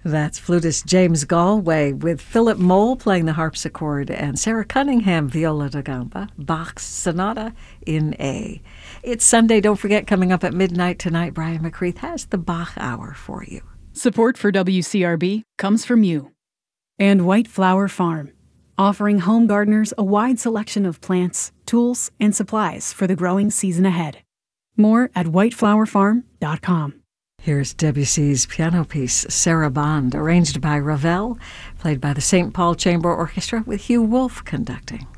That's flutist James Galway with Philip Mole playing the harpsichord and Sarah Cunningham viola da gamba, Bach's Sonata in A. It's Sunday. Don't forget, coming up at midnight tonight, Brian McCreath has the Bach Hour for you. Support for WCRB comes from you and White Flower Farm, offering home gardeners a wide selection of plants, tools, and supplies for the growing season ahead. More at whiteflowerfarm.com. Here's Debussy's piano piece, Sarabande, arranged by Ravel, played by the St. Paul Chamber Orchestra with Hugh Wolf conducting.